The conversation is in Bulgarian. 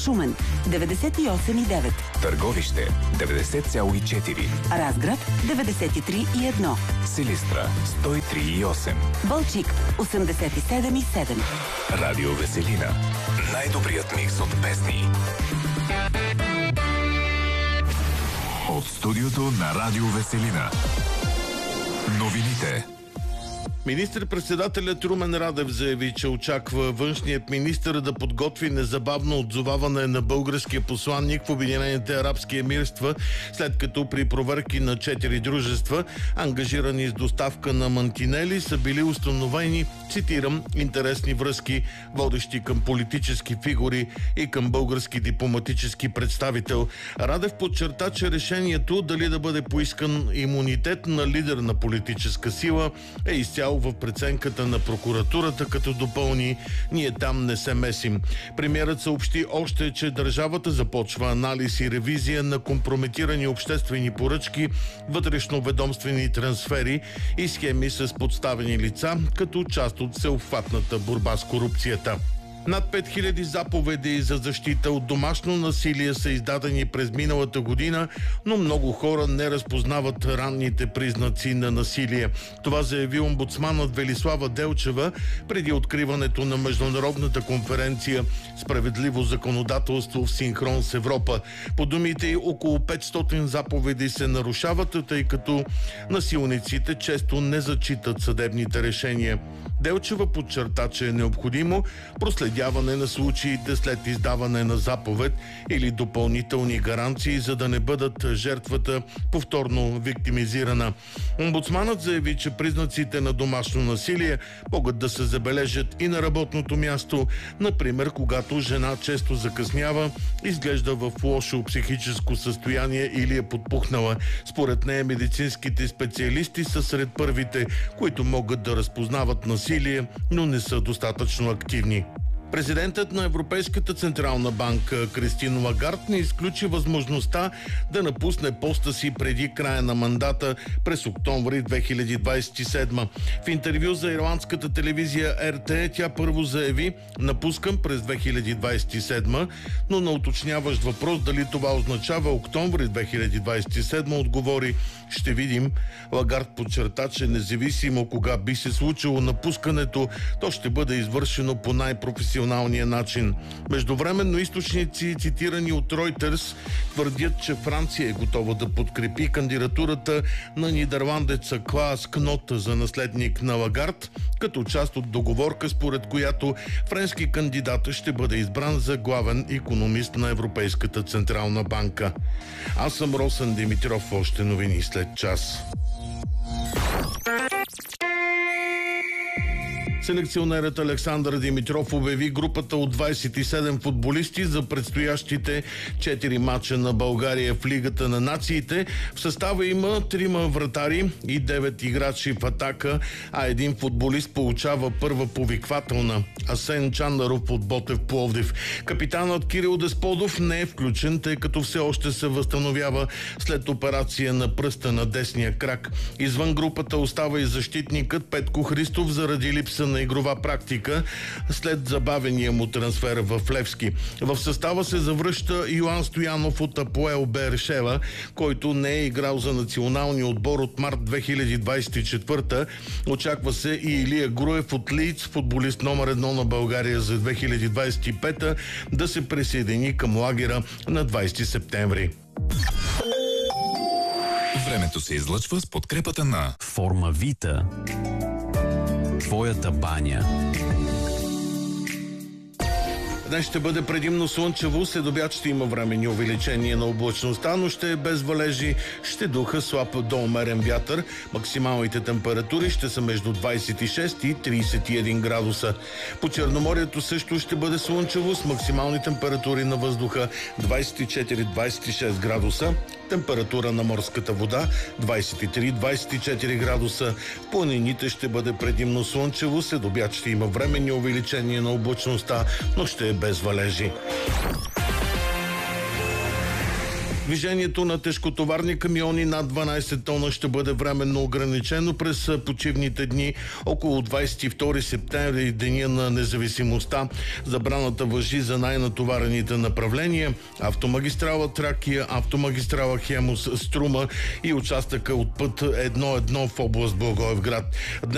Шумен 98,9, Търговище 90,4, Разград 93,1, Силистра 103,8, Балчик 87,7. Радио Веселина. Най-добрият микс от песни. От студиото на Радио Веселина. Новините. Министър-председателят Румен Радев заяви, че очаква външният министър да подготви незабавно отзоваване на българския посланник в Обединените арабски емирства, след като при проверки на 4 дружества, ангажирани с доставка на мантинели, са били установени, цитирам, интересни връзки, водещи към политически фигури и към български дипломатически представител. Радев подчерта, че решението дали да бъде поискан имунитет на лидер на политическа сила е изцяло в преценката на прокуратурата, като допълни: ние там не се месим. Премиерът съобщи още, че държавата започва анализ и ревизия на компрометирани обществени поръчки, вътрешноведомствени трансфери и схеми с подставени лица, като част от всеобхватната борба с корупцията. Над 5000 заповеди за защита от домашно насилие са издадени през миналата година, но много хора не разпознават ранните признаци на насилие. Това заяви омбудсманът Велислава Делчева преди откриването на международната конференция "Справедливо законодателство в синхрон с Европа". По думите й, около 500 заповеди се нарушават, тъй като насилниците често не зачитат съдебните решения. Делчева подчерта, че е необходимо проследяване на случаите след издаване на заповед или допълнителни гаранции, за да не бъдат жертвата повторно виктимизирана. Омбудсманът заяви, че признаците на домашно насилие могат да се забележат и на работното място, например, когато жена често закъснява, изглежда в лошо психическо състояние или е подпухнала. Според нея медицинските специалисти са сред първите, които могат да разпознават насилие, но не са достатъчно активни. Президентът на Европейската централна банка Кристин Лагард не изключи възможността да напусне поста си преди края на мандата през октомври 2027. В интервю за ирландската телевизия РТ тя първо заяви: "Напускам през 2027", но на уточняващ въпрос дали това означава октомври 2027, отговори: "Ще видим". Лагард подчерта, че независимо кога би се случило напускането, то ще бъде извършено по най-професионалния начин. Междувременно източници, цитирани от Reuters, твърдят, че Франция е готова да подкрепи кандидатурата на нидерландеца Клаас Кнот за наследник на Лагард, като част от договорка, според която френски кандидат ще бъде избран за главен икономист на Европейската централна банка. Аз съм Росен Димитров. Още новини след час. Селекционерът Александър Димитров обяви групата от 27 футболисти за предстоящите 4 мача на България в Лигата на нациите. В състава има 3 вратари и 9 играчи в атака, а един футболист получава първа повиквателна. Асен Чандаров от Ботев Пловдив. Капитанът Кирил Десподов не е включен, тъй като все още се възстановява след операция на пръста на десния крак. Извън групата остава и защитникът Петко Христов заради липса на игрова практика след забавения му трансфер в Левски. В състава се завръща Йоан Стоянов от Апоел Бершева, който не е играл за националния отбор от март 2024. Очаква се и Илия Груев от Лийц, футболист номер 1 на България за 2025, да се присъедини към лагера на 20 септември. Времето се излъчва с подкрепата на Форма Вита. Твоята баня. Днес ще бъде предимно слънчево, следобед ще има временни увеличение на облачността, но ще е без валежи, ще духа слаб до умерен вятър. Максималните температури ще са между 26 и 31 градуса. По Черноморието също ще бъде слънчево с максимални температури на въздуха 24-26 градуса. Температура на морската вода 23-24 градуса. В планините ще бъде предимно слънчево, следобед ще има временни увеличение на облачността, но ще е без валежи. Движението на тежкотоварни камиони над 12 тона ще бъде временно ограничено през почивните дни около 22 септември, деня на независимостта. Забраната важи за най-натоварените направления: автомагистрала Тракия, автомагистрала Хемус, Струма и участъка от път 1-1 в област Благоевград.